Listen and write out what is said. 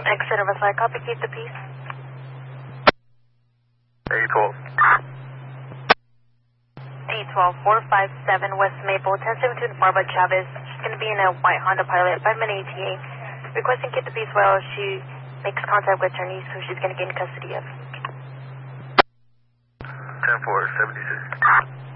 Exit of a side, copy, keep the peace. A12. D12-457 West Maple, 1072 Barba Chavez. She's going to be in a white Honda Pilot, 5-minute ETA. Requesting keep the peace while she makes contact with her niece, who she's going to get in custody of. 10-4, 76.